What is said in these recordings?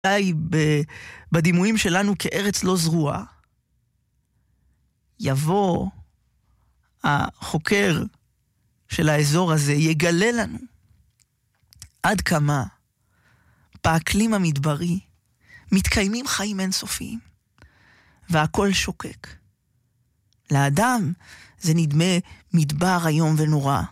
בדימויים שלנו כארץ לא זרועה, יבוא החוקר של האזור הזה, יגלה לנו עד כמה באקלים המדברי מתקיימים חיים אינסופיים, והכל שוקק. לאדם זה נדמה מדבר היום ונורא,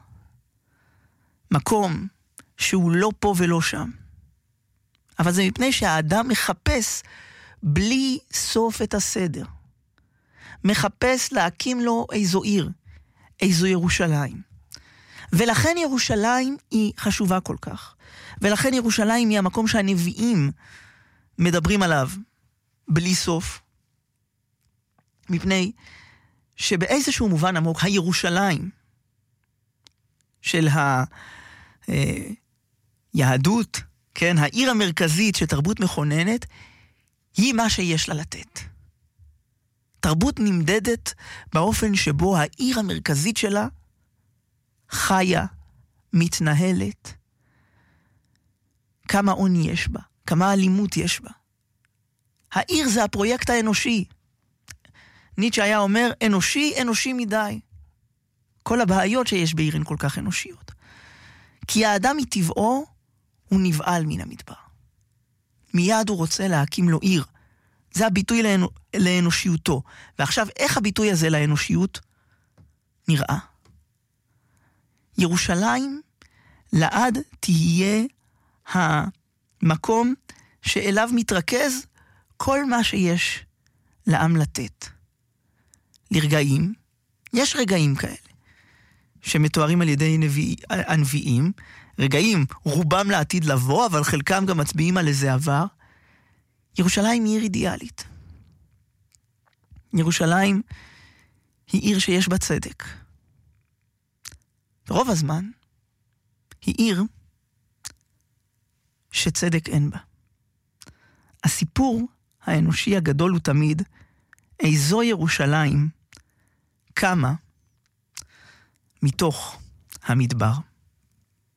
מקום שהוא לא פה ולא שם. אבל זה מפני שהאדם מחפש בלי סוף את הסדר. מחפש להקים לו איזו עיר, איזו ירושלים. ולכן ירושלים היא חשובה כל כך. ולכן ירושלים היא המקום שהנביאים מדברים עליו בלי סוף. מפני שבאיזשהו מובן עמוק, הירושלים של היהדות, כן, העיר המרכזית שתרבות מכוננת, היא מה שיש לה לתת. תרבות נמדדת באופן שבו העיר המרכזית שלה חיה, מתנהלת. כמה עוני יש בה, כמה אלימות יש בה. העיר זה הפרויקט האנושי. ניטשה היה אומר, אנושי מדי. כל הבעיות שיש בעיר הן כל כך אנושיות. כי האדם מטבעו הוא נבעל מן המדבר. מיד הוא רוצה להקים לו עיר. זה הביטוי לאנושיותו. ועכשיו, איך הביטוי הזה לאנושיות נראה? ירושלים לעד תהיה המקום שאליו מתרכז כל מה שיש לעם לתת. לרגעים, יש רגעים כאלה, שמתוארים על ידי הנביאים, רגעים רובם לעתיד לבוא, אבל חלקם גם מצביעים על איזה עבר. ירושלים היא עיר אידיאלית. ירושלים היא עיר שיש בה צדק. ברוב הזמן היא עיר שצדק אין בה. הסיפור האנושי הגדול הוא תמיד איזו ירושלים קמה מתוך המדבר.